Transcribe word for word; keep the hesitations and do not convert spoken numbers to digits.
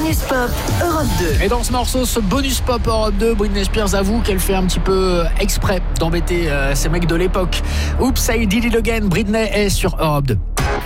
Bonus Pop Europe deux. Et dans ce morceau, ce Bonus Pop Europe deux, Britney Spears avoue qu'elle fait un petit peu exprès d'embêter euh, ces mecs de l'époque. Oops, I did it again, Britney est sur Europe deux.